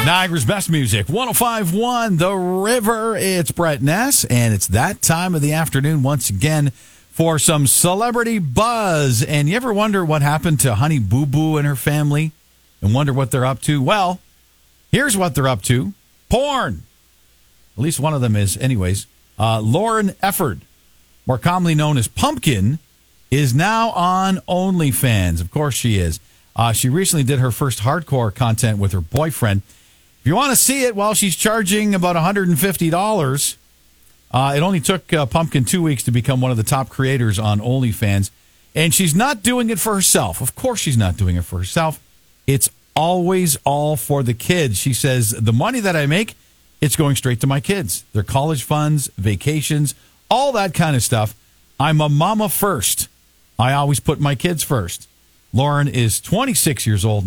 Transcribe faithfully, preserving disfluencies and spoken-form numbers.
Niagara's best music, one oh five point one The River. It's Brett Ness, and it's that time of the afternoon once again for some celebrity buzz. And you ever wonder what happened to Honey Boo Boo and her family and wonder what they're up to? Well, here's what they're up to. Porn. At least one of them is. Anyways, uh, Lauren Efford, more commonly known as Pumpkin, is now on OnlyFans. Of course she is. Uh, she recently did her first hardcore content with her boyfriend. If you want to see it, well, she's charging about one hundred fifty dollars. Uh, it only took uh, Pumpkin two weeks to become one of the top creators on OnlyFans. And she's not doing it for herself. Of course she's not doing it for herself. It's always all for the kids. She says, the money that I make, it's going straight to my kids. Their college funds, vacations, all that kind of stuff. I'm a mama first. I always put my kids first. Lauren is twenty-six years old.